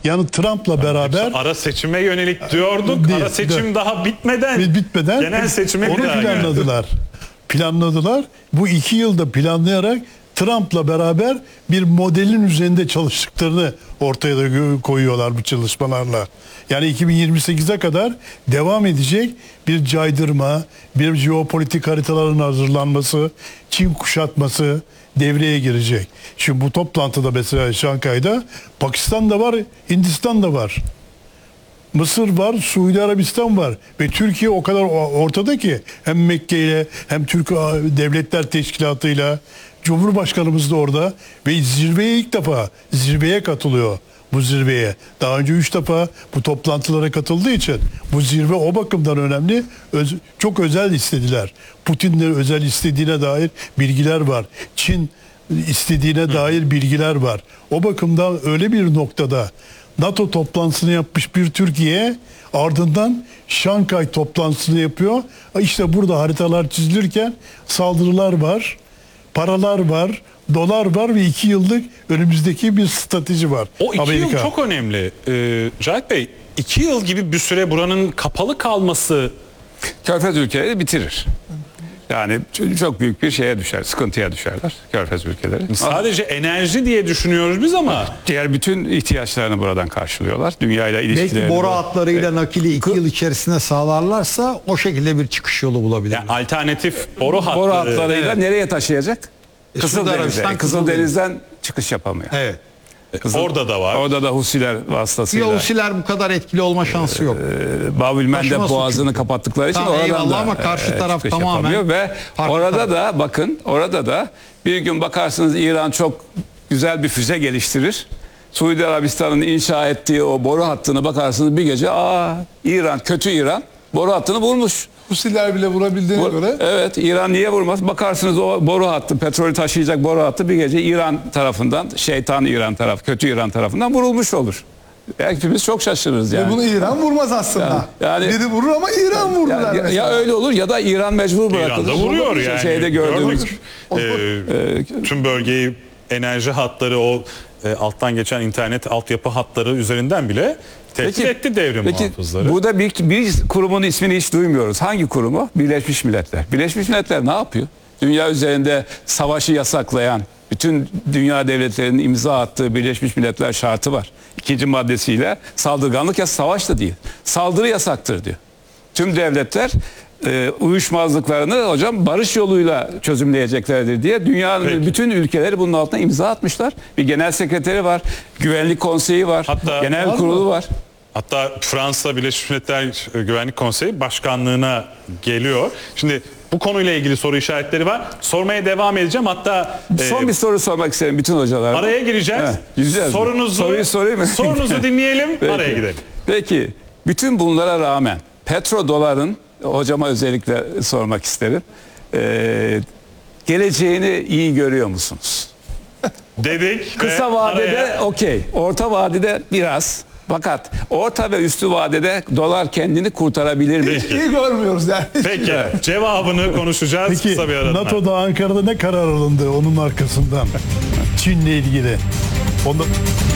Yani Trump'la beraber Ara seçime yönelik diyorduk. Değil, Ara seçim daha bitmeden genel seçime onu planladılar. Bu 2 yılda planlayarak Trump'la beraber bir modelin üzerinde çalıştıklarını ortaya da koyuyorlar bu çalışmalarla. Yani 2028'e kadar devam edecek bir caydırma, bir jeopolitik haritaların hazırlanması, Çin kuşatması devreye girecek. Şimdi bu toplantıda mesela Şanghay'da Pakistan da var, Hindistan da var. Mısır var, Suudi Arabistan var ve Türkiye o kadar ortada ki hem Mekke ile hem Türk Devletler Teşkilatı'yla Cumhurbaşkanımız da orada ve zirveye ilk defa zirveye katılıyor. Bu zirveye. Daha önce 3 defa bu toplantılara katıldığı için bu zirve o bakımdan önemli. Çok özel istediler. Putin'in özel istediğine dair bilgiler var. Çin istediğine dair bilgiler var. O bakımdan öyle bir noktada NATO toplantısını yapmış bir Türkiye ardından Şanghay toplantısını yapıyor. İşte burada haritalar çizilirken saldırılar var, paralar var, dolar var ve 2 yıllık önümüzdeki bir strateji var. O 2 yıl çok önemli. Cahit Bey, 2 yıl gibi bir süre buranın kapalı kalması Körfez ülkeleri bitirir. Yani çok büyük bir şeye düşer, sıkıntıya düşerler Körfez ülkeleri. Sadece enerji diye düşünüyoruz biz ama diğer bütün ihtiyaçlarını buradan karşılıyorlar. Dünyayla ilişkilerini. Belki boru hatlarıyla nakili 2 yıl içerisinde sağlarlarsa o şekilde bir çıkış yolu bulabilirler. yani alternatif boru hatları. Boru hatlarıyla nereye taşıyacak? Kızıldeniz'den Kızıldeniz'den çıkış yapamıyor. Evet. Orada da var. Orada da Husiler vasıtasıyla. Yahusiler bu kadar etkili olma şansı yok. Bab-ül-Mandeb boğazını kapattıkları için tamam, oradan eyvallah da ama karşı taraf çıkış tamamen yapamıyor ve orada da bakın orada da bir gün bakarsınız İran çok güzel bir füze geliştirir. Suudi Arabistan'ın inşa ettiği o boru hattını bakarsınız bir gece İran kötü İran boru hattını vurmuş. Husiler bile vurabildiğine göre. Evet, İran niye vurmaz? Bakarsınız o boru hattı, petrolü taşıyacak boru hattı bir gece İran tarafından, şeytan İran tarafı, kötü İran tarafından vurulmuş olur. Hepimiz çok şaşırırız yani. Ve bunu İran vurmaz aslında. Yani biri vurur ama İran vururlar. Ya öyle olur ya da İran mecbur bırakılır. İran'da vuruyor yani. Şeyde gördüğümüz. Tüm bölgeyi enerji hatları o alttan geçen internet altyapı hatları üzerinden bile tehdit etti devrim muhafızları. Burada bir kurumun ismini hiç duymuyoruz. Hangi kurumu? Birleşmiş Milletler. Birleşmiş Milletler ne yapıyor? Dünya üzerinde savaşı yasaklayan, bütün dünya devletlerinin imza attığı Birleşmiş Milletler şartı var. 2. maddesiyle saldırganlık ya savaş da değil. Saldırı yasaktır diyor. Tüm devletler uyuşmazlıklarını hocam barış yoluyla çözümleyeceklerdir diye dünyanın bütün ülkeleri bunun altına imza atmışlar. Bir genel sekreteri var, güvenlik konseyi var, genel kurulu var. Hatta Fransa Birleşmiş Milletler Güvenlik Konseyi Başkanlığına geliyor. Şimdi bu konuyla ilgili soru işaretleri var. Sormaya devam edeceğim. Hatta son bir soru sormak isterim bütün hocalara. Araya gireceğiz. Soruyu sorayım mı? Sorunuzu dinleyelim. Araya gidelim. Peki bütün bunlara rağmen petrodoların hocama özellikle sormak isterim. Geleceğini iyi görüyor musunuz? Dedik. Kısa vadede okey. Orta vadede biraz. Fakat orta ve üstü vadede dolar kendini kurtarabilir mi? İyi görmüyoruz yani. Peki. Cevabını konuşacağız. Peki Kısa bir aradan. NATO'da Ankara'da ne karar alındı onun arkasından? Çin'le ilgili.